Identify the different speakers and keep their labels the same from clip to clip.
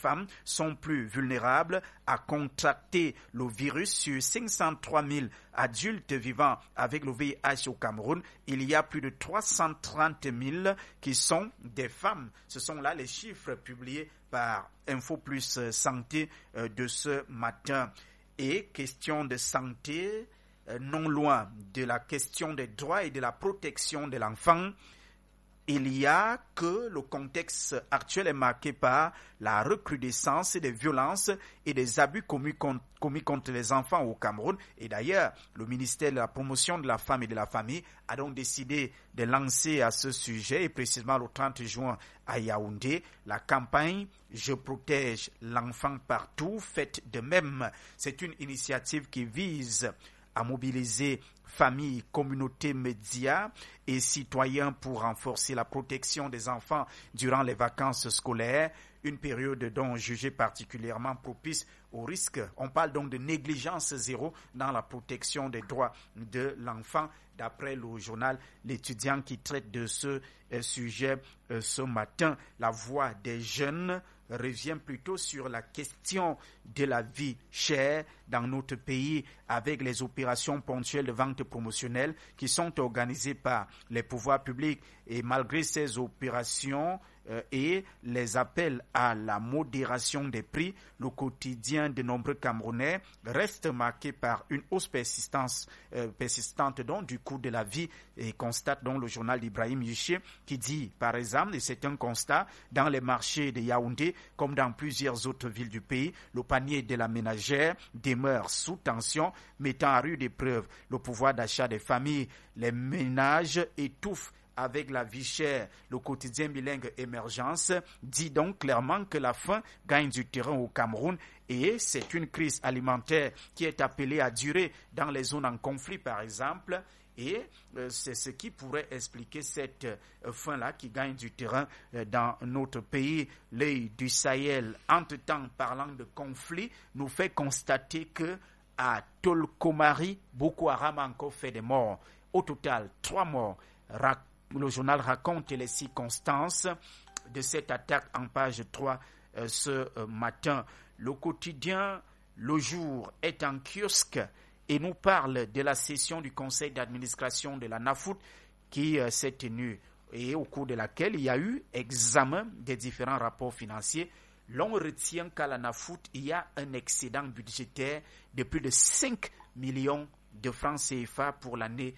Speaker 1: femmes sont plus vulnérables à contracter le virus. Sur 503 000 adultes vivant avec le VIH au Cameroun, il y a plus de 330 000 qui sont des femmes. Ce sont là les chiffres publiés par Info Plus Santé de ce matin. Et question de santé, non loin de la question des droits et de la protection de l'enfant, il y a que le contexte actuel est marqué par la recrudescence des violences et des abus commis contre les enfants au Cameroun. Et d'ailleurs, le ministère de la Promotion de la Femme et de la Famille a donc décidé de lancer à ce sujet, et précisément le 30 juin à Yaoundé, la campagne « Je protège l'enfant partout », faite de même. C'est une initiative qui vise à mobiliser familles, communautés, médias et citoyens pour renforcer la protection des enfants durant les vacances scolaires, une période donc jugée particulièrement propice au risque. On parle donc de négligence zéro dans la protection des droits de l'enfant, d'après le journal L'étudiant qui traite de ce sujet ce matin. La voix des jeunes revient plutôt sur la question de la vie chère dans notre pays, avec les opérations ponctuelles de vente promotionnelle qui sont organisées par les pouvoirs publics. Et malgré ces opérations et les appels à la modération des prix, le quotidien de nombreux Camerounais reste marqué par une hausse persistante donc, du coût de la vie, et constate donc le journal d'Ibrahim Yuché qui dit par exemple, et c'est un constat, dans les marchés de Yaoundé comme dans plusieurs autres villes du pays, le panier de la ménagère demeure sous tension, mettant à rude épreuve le pouvoir d'achat des familles. Les ménages étouffent avec la vie chère. Le quotidien bilingue Émergence dit donc clairement que la faim gagne du terrain au Cameroun, et c'est une crise alimentaire qui est appelée à durer dans les zones en conflit par exemple. Et c'est ce qui pourrait expliquer cette faim-là qui gagne du terrain dans notre pays. L'œil du Sahel, entre-temps, parlant de conflit, nous fait constater que à Tolkomari, Boko Haram a encore fait des morts. Au total, 3 morts. Le journal raconte les circonstances de cette attaque en page 3 ce matin. Le quotidien Le Jour est en kiosque et nous parle de la session du conseil d'administration de la NAFOUT qui s'est tenue et au cours de laquelle il y a eu examen des différents rapports financiers. L'on retient qu'à la NAFOUT, il y a un excédent budgétaire de plus de 5 millions de francs CFA pour l'année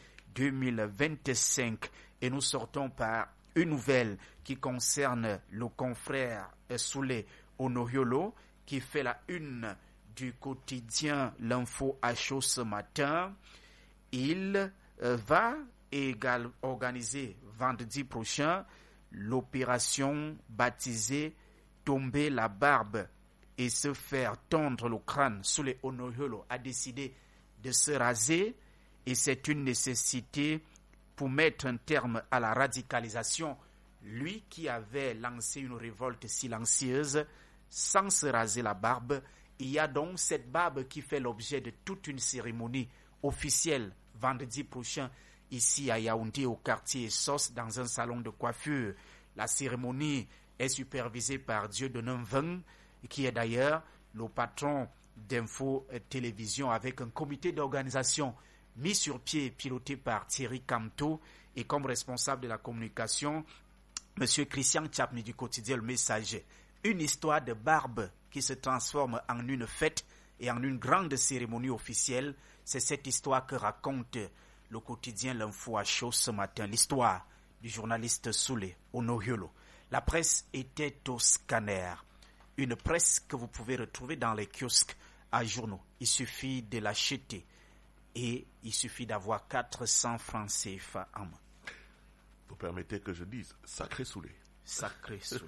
Speaker 1: 2025. Et nous sortons par une nouvelle qui concerne le confrère Soulé Onohiolo qui fait la une du quotidien L'Info à chaud ce matin. Il va organiser vendredi prochain l'opération baptisée Tomber la barbe et se faire tondre le crâne. Soulé Onohiolo a décidé de se raser et c'est une nécessité pour mettre un terme à la radicalisation. Lui qui avait lancé une révolte silencieuse sans se raser la barbe, il y a donc cette barbe qui fait l'objet de toute une cérémonie officielle vendredi prochain ici à Yaoundé au quartier Sos dans un salon de coiffure. La cérémonie est supervisée par Dieudonné Mveng qui est d'ailleurs le patron d'Info Télévision avec un comité d'organisation mis sur pied, piloté par Thierry Camteau, et comme responsable de la communication, M. Christian Tchapmi du quotidien Le Messager. Une histoire de barbe qui se transforme en une fête et en une grande cérémonie officielle. C'est cette histoire que raconte le quotidien L'Info à chaud ce matin. L'histoire du journaliste Soulé Onohiolo. La presse était au scanner. Une presse que vous pouvez retrouver dans les kiosques à journaux. Il suffit de l'acheter. Et il suffit d'avoir 400 francs CFA en main.
Speaker 2: Vous permettez que je dise, sacré Soulé.
Speaker 1: Sacré Soulé.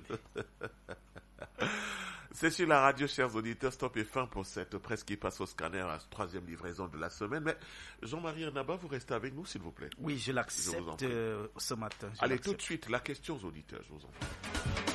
Speaker 2: C'est sur la radio, chers auditeurs, stop et fin pour cette presse qui passe au scanner à la 3e livraison de la semaine. Mais Jean-Marie Anaba, vous restez avec nous, s'il vous plaît.
Speaker 1: Oui, je l'accepte ce matin.
Speaker 2: Allez, tout de suite, la question aux auditeurs, je vous en prie.